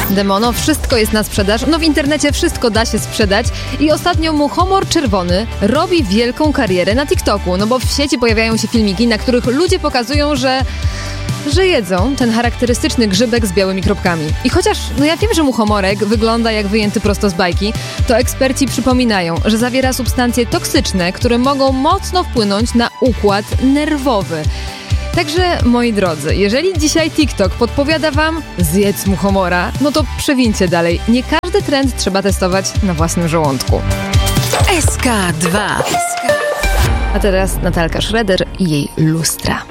Demono, wszystko jest na sprzedaż. No w internecie wszystko da się sprzedać i ostatnio Muchomor Czerwony robi wielką karierę na TikToku, no bo w sieci pojawiają się filmiki, na których ludzie pokazują, że jedzą ten charakterystyczny grzybek z białymi kropkami. I chociaż, ja wiem, że muchomorek wygląda jak wyjęty prosto z bajki, to eksperci przypominają, że zawiera substancje toksyczne, które mogą mocno wpłynąć na układ nerwowy. Także, moi drodzy, jeżeli dzisiaj TikTok podpowiada wam zjedz muchomora, no to przewincie dalej. Nie każdy trend trzeba testować na własnym żołądku. SK2. A teraz Natalka Schroeder i jej lustra.